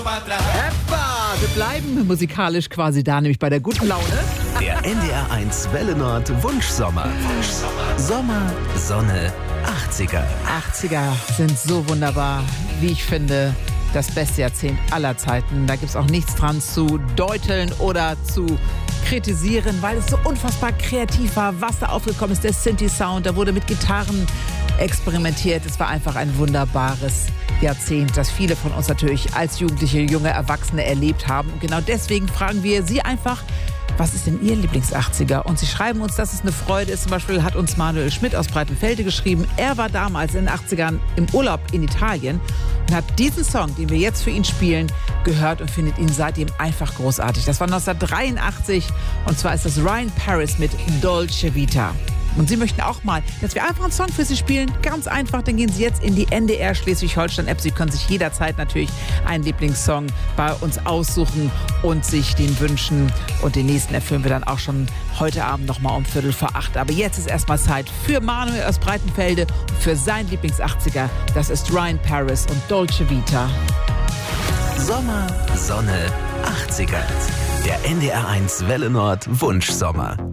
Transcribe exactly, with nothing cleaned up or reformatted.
Etwa, wir bleiben musikalisch quasi da, nämlich bei der guten Laune. Der N D R eins Welle Nord Wunschsommer. Wunschsommer. Sommer, Sonne, achtziger. achtziger sind so wunderbar, wie ich finde, das beste Jahrzehnt aller Zeiten. Da gibt es auch nichts dran zu deuteln oder zu kritisieren, weil es so unfassbar kreativ war, was da aufgekommen ist, der Synthi-Sound, da wurde mit Gitarren experimentiert. Es war einfach ein wunderbares Jahrzehnt, das viele von uns natürlich als Jugendliche, junge Erwachsene erlebt haben. Und genau deswegen fragen wir Sie einfach, was ist denn Ihr Lieblings-achtziger? Und Sie schreiben uns, dass es eine Freude ist. Zum Beispiel hat uns Manuel Schmidt aus Breitenfelde geschrieben. Er war damals in den achtzigern im Urlaub in Italien und hat diesen Song, den wir jetzt für ihn spielen, gehört und findet ihn seitdem einfach großartig. Das war neunzehnhundertdreiundachtzig und zwar ist das Ryan Paris mit Dolce Vita. Und Sie möchten auch mal, dass wir einfach einen Song für Sie spielen. Ganz einfach, dann gehen Sie jetzt in die N D R Schleswig-Holstein-App. Sie können sich jederzeit natürlich einen Lieblingssong bei uns aussuchen und sich den wünschen. Und den nächsten erfüllen wir dann auch schon heute Abend nochmal um Viertel vor acht. Aber jetzt ist erstmal Zeit für Manuel aus Breitenfelde und für sein Lieblings-achtziger. Das ist Ryan Paris und Dolce Vita. Sommer, Sonne, achtziger. Der N D R eins Welle Nord Wunschsommer.